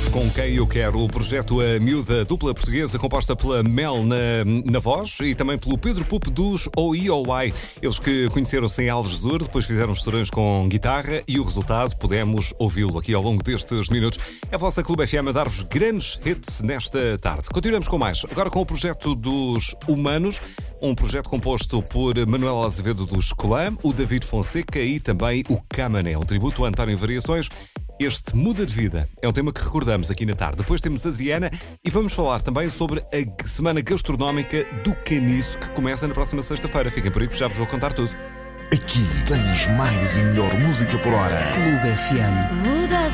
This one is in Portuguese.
Com Quem Eu Quero, o projeto A Miúda, dupla portuguesa composta pela Mel na voz e também pelo Pedro Pupo dos OIOI. Eles que conheceram-se em Alves Sur, depois fizeram estourões com guitarra e o resultado podemos ouvi-lo aqui ao longo destes minutos. É a vossa Clube FM a dar-vos grandes hits nesta tarde. Continuamos com mais, agora com o projeto dos Humanos, um projeto composto por Manuel Azevedo dos Coam, o David Fonseca e também o Camané, um tributo a António Variações. Este Muda de Vida é um tema que recordamos aqui na tarde. Depois temos a Diana e vamos falar também sobre a Semana Gastronómica do Caniço, que começa na próxima sexta-feira. Fiquem por aí que já vos vou contar tudo. Aqui tens mais e melhor música por hora. Clube FM. Muda